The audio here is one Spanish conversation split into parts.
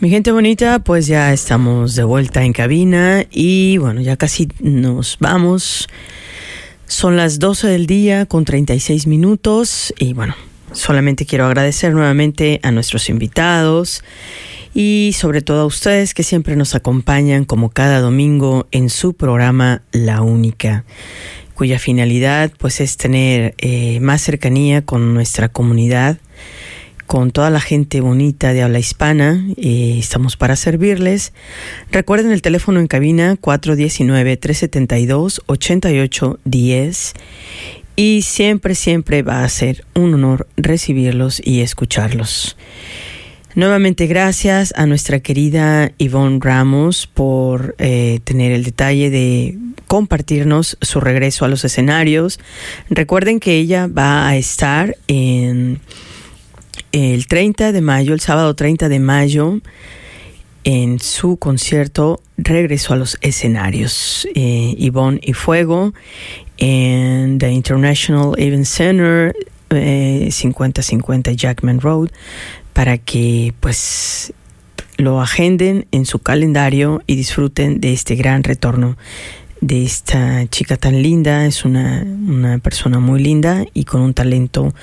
Mi gente bonita, pues ya estamos de vuelta en cabina y bueno, ya casi nos vamos. Son las 12 del día con 36 minutos y bueno, solamente quiero agradecer nuevamente a nuestros invitados y sobre todo a ustedes que siempre nos acompañan como cada domingo en su programa La Única, cuya finalidad pues es tener más cercanía con nuestra comunidad, con toda la gente bonita de habla hispana. Estamos para servirles. Recuerden el teléfono en cabina 419-372-8810 y siempre va a ser un honor recibirlos y escucharlos. Nuevamente gracias a nuestra querida Ivonne Ramos por tener el detalle de compartirnos su regreso a los escenarios. Recuerden que ella va a estar en el 30 de mayo, el sábado 30 de mayo, en su concierto Regreso a los Escenarios, Ivonne y Fuego, en The International Event Center, 5050 Jackman Road, para que pues lo agenden en su calendario y disfruten de este gran retorno de esta chica tan linda. Es una persona muy linda y con un talento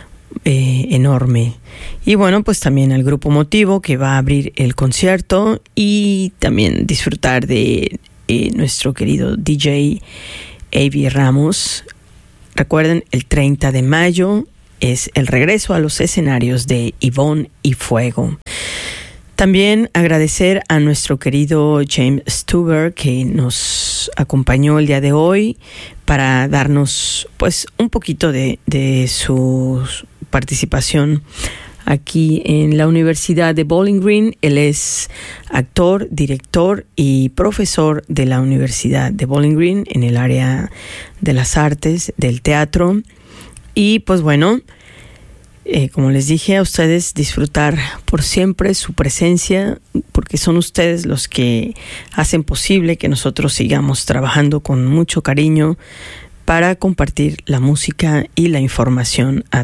enorme. Y bueno, pues también al grupo Motivo, que va a abrir el concierto, y también disfrutar de nuestro querido DJ A.B. Ramos. Recuerden, el 30 de mayo es el regreso a los escenarios de Ivonne y Fuego. También agradecer a nuestro querido James Stuber, que nos acompañó el día de hoy para darnos pues un poquito de su participación aquí en la Universidad de Bowling Green. Él es actor, director y profesor de la Universidad de Bowling Green en el área de las artes, del teatro. Y pues bueno, como les dije a ustedes, disfrutar por siempre su presencia, porque son ustedes los que hacen posible que nosotros sigamos trabajando con mucho cariño para compartir la música y la información a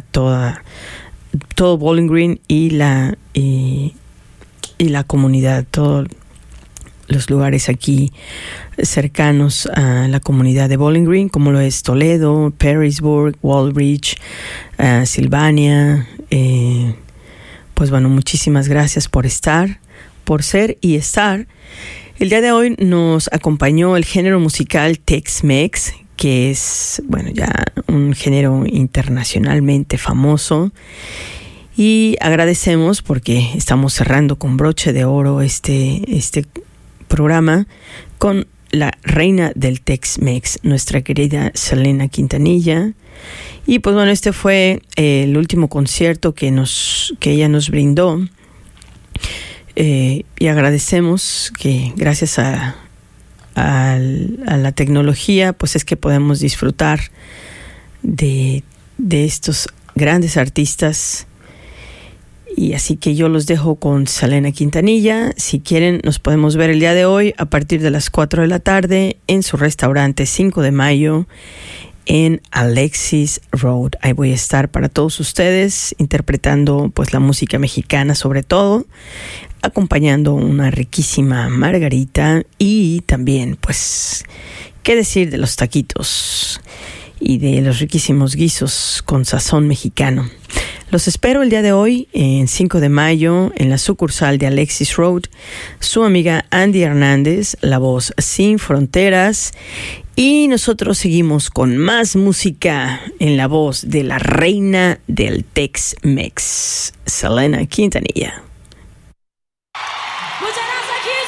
todo Bowling Green y la comunidad, todos los lugares aquí cercanos a la comunidad de Bowling Green, como lo es Toledo, Perrysburg, Walbridge, Sylvania. Pues bueno, muchísimas gracias por estar, por ser y estar. El día de hoy nos acompañó el género musical Tex-Mex, que es, bueno, ya un género internacionalmente famoso. Y agradecemos porque estamos cerrando con broche de oro este programa con la reina del Tex-Mex, nuestra querida Selena Quintanilla. Y pues bueno, este fue el último concierto que ella nos brindó. Y agradecemos que gracias a la tecnología, pues es que podemos disfrutar de estos grandes artistas. Y así que yo los dejo con Selena Quintanilla. Si quieren, nos podemos ver el día de hoy a partir de las 4 de la tarde en su restaurante 5 de mayo en Alexis Road. Ahí voy a estar para todos ustedes interpretando pues la música mexicana, sobre todo acompañando una riquísima margarita, y también pues qué decir de los taquitos y de los riquísimos guisos con sazón mexicano. Los espero el día de hoy en 5 de mayo en la sucursal de Alexis Road. Su amiga Andy Hernández, la voz sin fronteras. Y nosotros seguimos con más música en la voz de la reina del Tex-Mex, Selena Quintanilla.